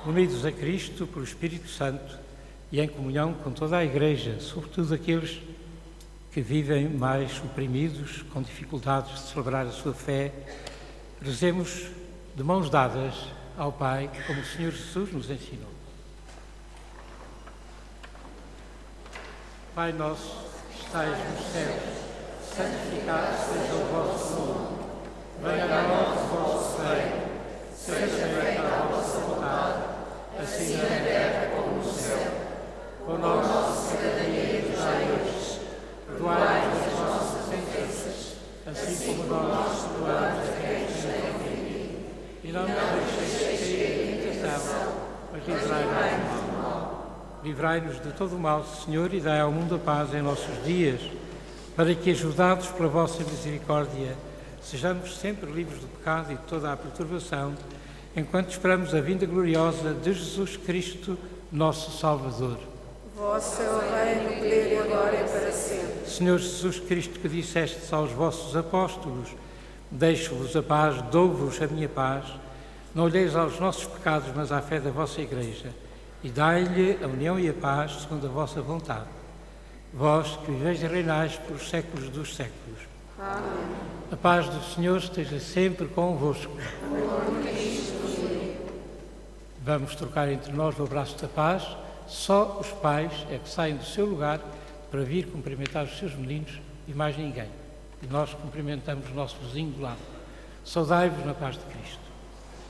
unidos a Cristo pelo Espírito Santo e em comunhão com toda a Igreja, sobretudo aqueles que vivem mais oprimidos, com dificuldades de celebrar a sua fé, rezemos de mãos dadas ao Pai, como o Senhor Jesus nos ensinou. Pai nosso, que estais nos céus, santificado seja o vosso nome. Venha a nós o vosso reino, seja feita a vossa vontade, assim na terra como no céu. O nosso cada dia nos dai hoje. Perdoai-nos as nossas ofensas, assim como nós perdoamos a quem nos tem ofendido. E não nos deixeis cair em tentação, mas livrai-nos do mal. Livrai-nos de todo o mal, Senhor, e dai ao mundo a paz em nossos dias, para que, ajudados pela vossa misericórdia, sejamos sempre livres do pecado e de toda a perturbação, enquanto esperamos a vinda gloriosa de Jesus Cristo, nosso Salvador. Vosso é o reino, o poder e a glória para sempre. Senhor Jesus Cristo, que dissestes aos vossos apóstolos: deixo-vos a paz, dou-vos a minha paz, não olheis aos nossos pecados, mas à fé da vossa Igreja, e dai-lhe a união e a paz segundo a vossa vontade. Vós que viveis e reinais pelos séculos dos séculos. Amém. A paz do Senhor esteja sempre convosco. Vamos trocar entre nós o abraço da paz. Só os pais é que saem do seu lugar para vir cumprimentar os seus meninos e mais ninguém. E nós cumprimentamos o nosso vizinho do lado. Saudai-vos na paz de Cristo.